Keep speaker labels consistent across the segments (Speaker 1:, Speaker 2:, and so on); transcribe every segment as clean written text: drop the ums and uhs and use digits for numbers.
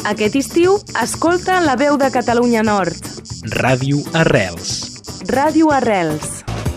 Speaker 1: Aquest estiu, escolta La Veu de Catalunya Nord.
Speaker 2: Ràdio Arrels.
Speaker 1: Ràdio Arrels.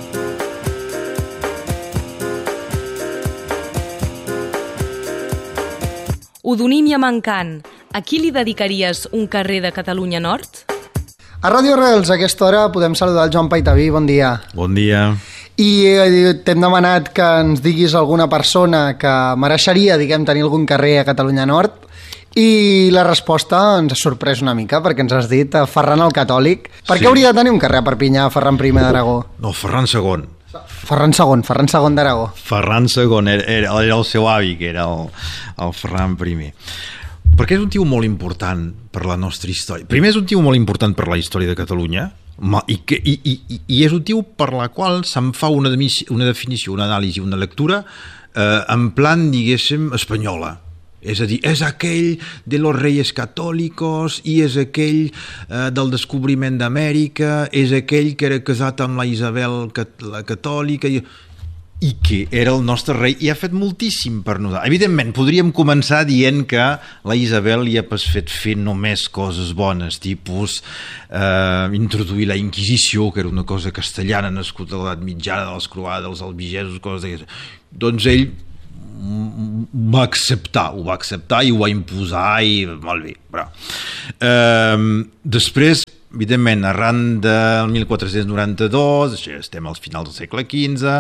Speaker 1: Odonímia Mancant, a qui li dedicaries un carrer de Catalunya Nord?
Speaker 3: A Ràdio Arrels, a aquesta hora, podem saludar el Joan Paitaví. Bon dia.
Speaker 4: Bon dia.
Speaker 3: I t'hem demanat que ens diguis alguna persona que mereixeria, tenir algun carrer a Catalunya Nord, i la resposta ens ha sorprès una mica, perquè ens has dit Ferran el Catòlic. Per què hauria de tenir un carrer a Perpinyà, Ferran I d'Aragó?
Speaker 4: No, Ferran II.
Speaker 3: Ferran II d'Aragó.
Speaker 4: Ferran II, era el seu avi, que era el Ferran I. Perquè és un tio molt important per la nostra història. Primer, és un tio molt important per la història de Catalunya, i és un tio per la qual se'n fa una definició, una anàlisi, una lectura en plan, diguéssim, espanyola. És a dir, és aquell de los reyes catòlicos i és aquell del descobriment d'Amèrica, és aquell que era casat amb la Isabel la catòlica i que era el nostre rei i ha fet moltíssim per nosaltres. Evidentment, podríem començar dient que la Isabel li ha fet fer només coses bones, tipus introduir la Inquisició, que era una cosa castellana nascuda a l'edat mitjana, de les croades, dels albigesos, coses d'aquestes. Doncs ell ho va acceptar i ho va imposar i molt bé, però després, evidentment, arran del 1492, estem als finals del segle XV,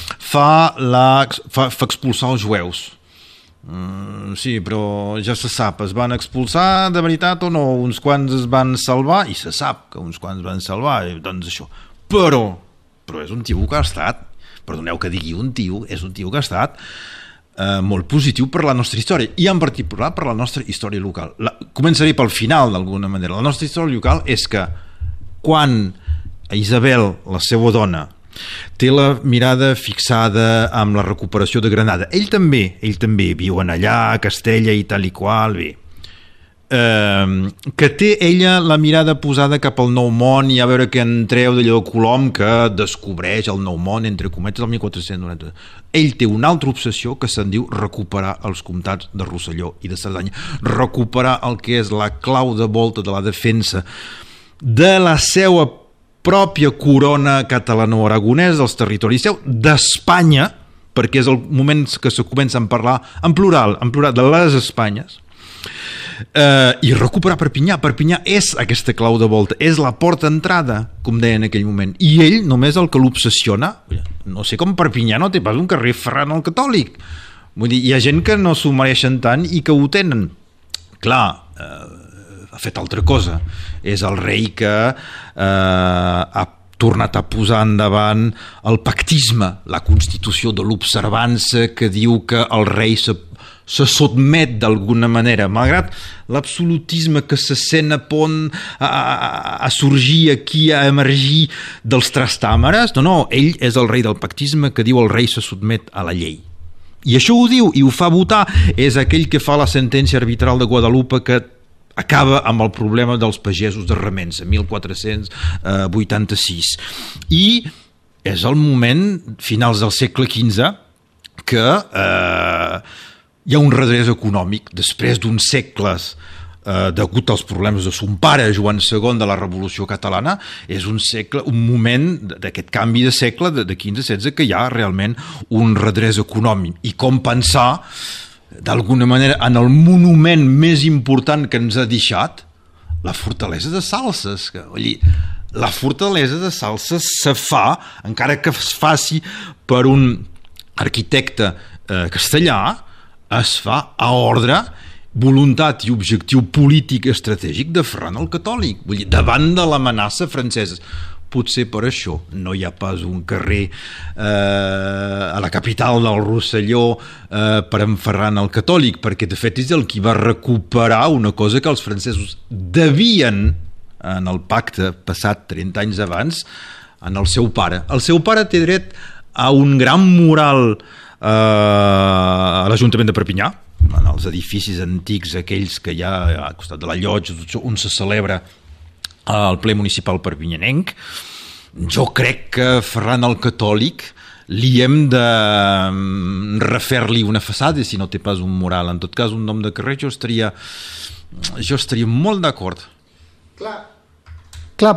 Speaker 4: fa expulsar els jueus. Sí, però ja se sap, es van expulsar de veritat o no? Uns quants es van salvar, i se sap que uns quants van salvar, doncs això. Però és un tio que ha estat, perdoneu que digui un tio, és un tio que ha estat molt positiu per la nostra història, i en particular per la nostra història local. Començaré pel final, d'alguna manera. La nostra història local és que quan Isabel, la seva dona, té la mirada fixada amb la recuperació de Granada, ell també viuen allà, a Castella i tal i qual, bé, que té ella la mirada posada cap al Nou Món i a veure què en treu d'allò de Colom, que descobreix el Nou Món, entre cometes, el 1490. Ell té una altra obsessió que se'n diu recuperar els comtats de Rosselló i de Cerdanya, recuperar el que és la clau de volta de la defensa de la seva pròpia corona catalano-aragonesa, dels territoris seu, d'Espanya, perquè és el moment que se comença a parlar en plural de les Espanyes, i recuperar Perpinyà. Perpinyà és aquesta clau de volta, és la porta d'entrada, com deia en aquell moment, i ell només el que l'obsessiona, no sé com Perpinyà no té pas un carrer Ferran el Catòlic, vull dir, hi ha gent que no s'ho mereixen tant i que ho tenen. Clar, ha fet altra cosa, és el rei que ha tornat a posar endavant el pactisme, la constitució de l'observança, que diu que el rei se sotmet d'alguna manera, malgrat l'absolutisme que se sent a sorgir aquí, a emergir dels trastàmeres. No, ell és el rei del pactisme que diu el rei se sotmet a la llei. I això ho diu i ho fa votar, és aquell que fa la sentència arbitral de Guadalupe que acaba amb el problema dels pagesos de Remença, 1486. I és el moment, finals del segle XV, que hi ha un redrés econòmic després d'uns segles degut als problemes de son pare Joan II de la Revolució Catalana. És un moment d'aquest canvi de segle de 15-16 que hi ha realment un redrés econòmic. I com pensar d'alguna manera en el monument més important que ens ha deixat, la fortalesa de Salses. La fortalesa de Salses se fa, encara que es faci per un arquitecte castellà, es fa a ordre, voluntat i objectiu polític estratègic de Ferran el Catòlic, vull dir, davant de l'amenaça francesa. Potser per això no hi ha pas un carrer a la capital del Rosselló per en Ferran el Catòlic, perquè de fet és el qui va recuperar una cosa que els francesos devien en el pacte passat 30 anys abans en el seu pare. El seu pare té dret a un gran mural a l'Ajuntament de Perpinyà, en els edificis antics aquells que hi ha al costat de la llotja, on se celebra el ple municipal perpinyanenc. Jo crec que Ferran el Catòlic li hem de refer-li una façada si no té pas un mural. En tot cas, un nom de carrer jo estaria molt d'acord.
Speaker 3: Clar,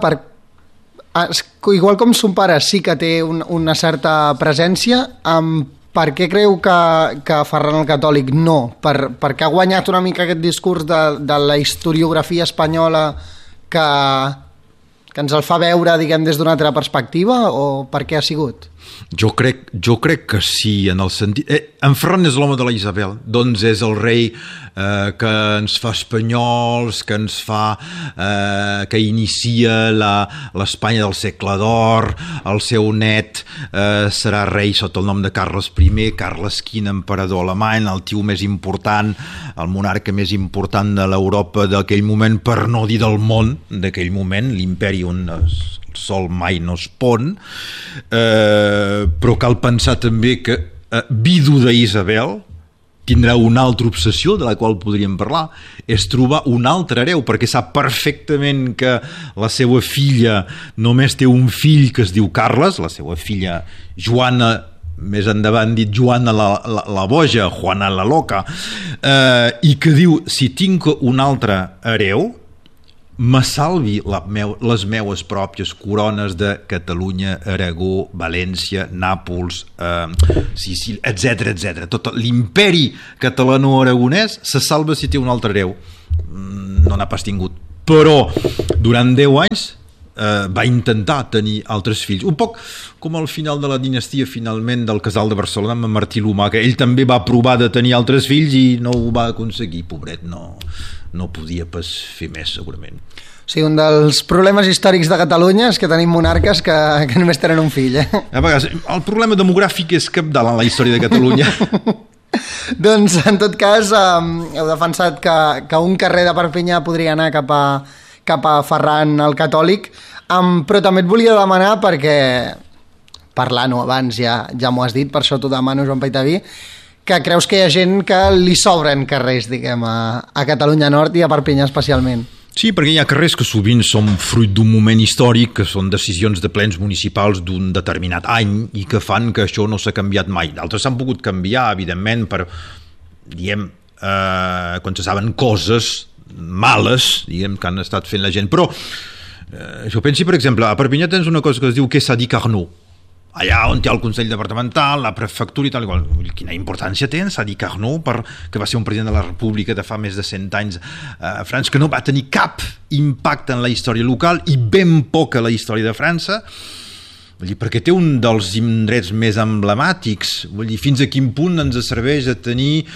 Speaker 3: igual com son pare sí que té una certa presència, per què creu que Ferran el Catòlic no? Perquè ha guanyat una mica aquest discurs de la historiografia espanyola que ens el fa veure, diguem, des d'una altra perspectiva, o per què ha sigut?
Speaker 4: Jo crec que sí, en el sentit... En Ferran és l'home de la Isabel, doncs és el rei que ens fa espanyols, que ens fa... que inicia l'Espanya del segle d'or, el seu net serà rei sota el nom de Carles I, Carles V, emperador alemany, el tio més important, el monarca més important de l'Europa d'aquell moment, per no dir del món d'aquell moment, l'imperi on el sol mai no es pon, però cal pensar també que vidu d'Isabel tindrà una altra obsessió de la qual podríem parlar, és trobar un altre hereu, perquè sap perfectament que la seva filla només té un fill que es diu Carles, la seva filla Joana, més endavant dit Joana la boja, Juana la loca, i que diu, si tinc un altre hereu, me salvi les meues pròpies corones de Catalunya, Aragó, València, Nàpols, Sicília, etc. Tot l'imperi catalano-aragonès se salva si té un altre hereu. No n'ha pas tingut. Però durant 10 anys va intentar tenir altres fills. Un poc com al final de la dinastia, finalment, del casal de Barcelona amb Martí l'Humà, que ell també va provar de tenir altres fills i no ho va aconseguir, pobret, no podia pas fer més, segurament.
Speaker 3: Sí, un dels problemes històrics de Catalunya és que tenim monarques que només tenen un fill.
Speaker 4: A vegades, el problema demogràfic és cabdal en la història de Catalunya.
Speaker 3: Doncs, en tot cas, heu defensat que un carrer de Perpinyà podria anar cap a Ferran el Catòlic, però també et volia demanar, perquè parlant-ho abans ja m'ho has dit, per això t'ho demano, Joan Paitaví, que creus que hi ha gent que li sobren carrers, diguem, a Catalunya Nord i a Perpinyà especialment.
Speaker 4: Sí, perquè hi ha carrers que sovint són fruit d'un moment històric, que són decisions de plens municipals d'un determinat any i que fan que això no s'ha canviat mai. D'altres s'han pogut canviar, evidentment, per, diguem, quan se saben coses males, diguem, que han estat fent la gent. Però, jo pensi, per exemple, a Perpinyà tens una cosa que es diu que s'ha dit Carnot. Allà on hi ha el Consell Departamental, la prefectura i tal, igual. Quina importància té Sadi Carnot, que va ser un president de la República de fa més de 100 anys a França, que no va tenir cap impacte en la història local i ben poc a la història de França, vull dir, perquè té un dels indrets més emblemàtics. Vull dir, fins a quin punt ens serveix de tenir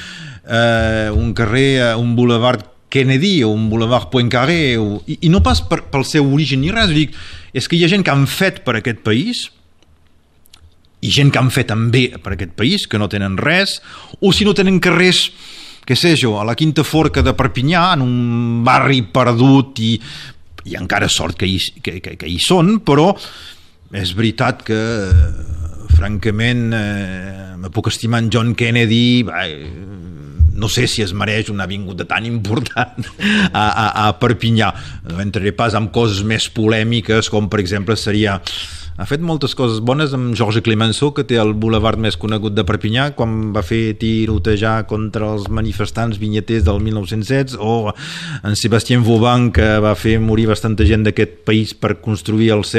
Speaker 4: un carrer, un boulevard Kennedy o un boulevard Poincaré, i no pas pel seu origen ni res. Dic, és que hi ha gent que han fet per aquest país i gent que han fet també per aquest país, que no tenen res, o si no tenen carrers, què sé jo, a la Quinta Forca de Perpinyà, en un barri perdut, i encara sort que hi són, però és veritat que, francament, me puc estimar en John Kennedy, no sé si es mereix una avinguda tan important a Perpinyà. No entraré pas en coses més polèmiques, com per exemple seria... Ha fet moltes coses bones amb Georges Clemenceau, que té el boulevard més conegut de Perpinyà, quan va fer tirotejar contra els manifestants vinyeters del 1907, o en Sébastien Vauban, que va fer morir bastanta gent d'aquest país per construir els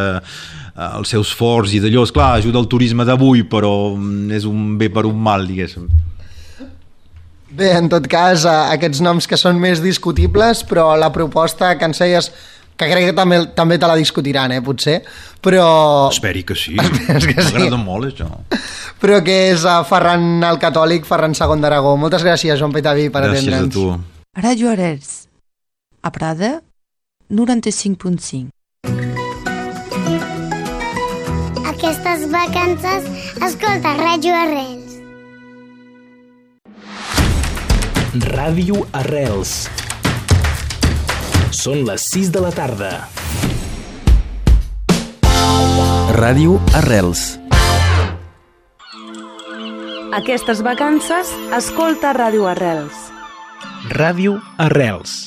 Speaker 4: seus forts i d'allò. Esclar, ajuda al turisme d'avui, però és un bé per un mal, diguéssim.
Speaker 3: Bé, en tot cas, aquests noms que són més discutibles, però la proposta que ens feies, que crec que també te la discutiran, potser, però...
Speaker 4: Esperi que sí, m'agrada molt això. Però
Speaker 3: que és Ferran el Catòlic, Ferran II d'Aragó. Moltes gràcies, Joan Paitaví, per atendre'ns.
Speaker 4: Gràcies a tu.
Speaker 5: Ràdio Arrels, a Prada, 95.5.
Speaker 6: Aquestes vacances, escolta Ràdio Arrels.
Speaker 2: Ràdio Arrels. Són les 6 de la tarda. Ràdio Arrels.
Speaker 1: Aquestes vacances, escolta Ràdio Arrels.
Speaker 2: Ràdio Arrels.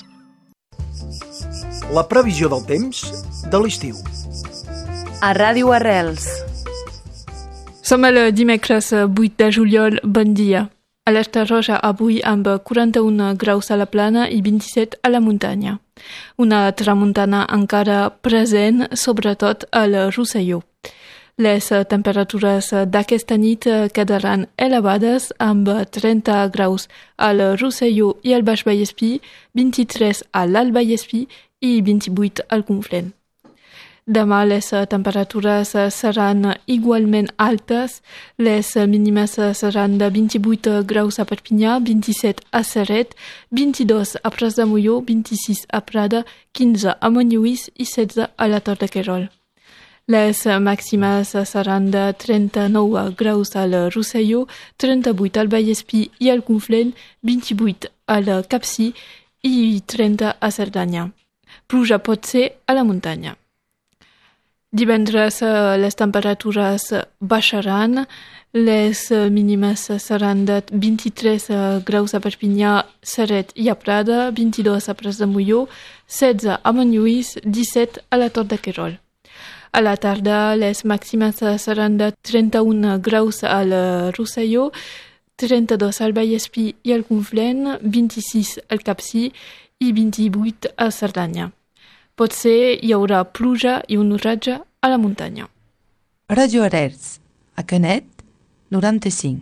Speaker 7: La previsió del temps de l'estiu.
Speaker 1: A Ràdio Arrels.
Speaker 8: Som el dimecres 8 de juliol, bon dia. Alerta roja avui amb 41 graus a la plana i 27 a la muntanya. Una tramuntana encara present, sobretot al Rosselló. Les temperatures d'aquesta nit quedaran elevades amb 30 graus al Rosselló i al Baix Vallespí, 23 a l'Alt Vallespí i 28 al Conflent. Demà les temperatures seran igualment altes. Les mínimes seran de 28 graus a Perpinyà, 27 a Ceret, 22 a Pras de Molló, 26 a Prada, 15 a Montlluís i 16 a la Tor de Querol. Les màximes seran de 39 graus al Rosselló, 38 al Vallespí i al Conflent, 28 al Capcir i 30 a Cerdanya. Pluja pot ser a la muntanya. Divendres les temperatures baixaran, les mínimes seran de 23 graus a Perpinyà, Ceret i a Prada, 22 a Pras de Molló, 16 a Montlluís, 17 a la Tor de Querol. A la tarda les màximes seran de 31 graus al Rosselló, 32 al Vallespí i al Conflent, 26 al Capcir i 28 a Cerdanya. Potser hi haurà pluja i un oratge a la muntanya.
Speaker 5: Ràdio Arrels, a Canet, 95.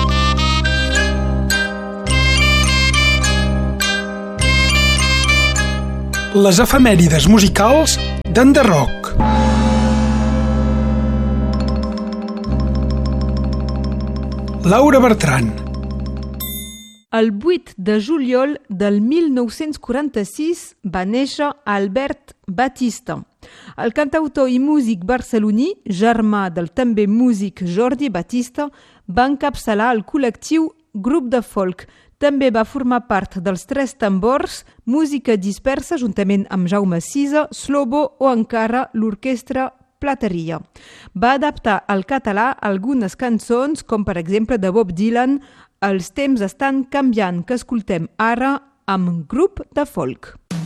Speaker 9: Les efemèrides musicals d'Enderroc. Laura Bertran.
Speaker 10: El 8 de juliol del 1946 va néixer Albert Batista. El cantautor i músic barceloní, germà del també músic Jordi Batista, va encapçalar el col·lectiu Grup de Folk. També va formar part dels Tres Tambors, música dispersa juntament amb Jaume Sisa, Slobo o encara l'orquestra Plateria. Va adaptar al català algunes cançons, com per exemple de Bob Dylan, Els temps estan canviant, que escoltem ara amb Grup de Folk.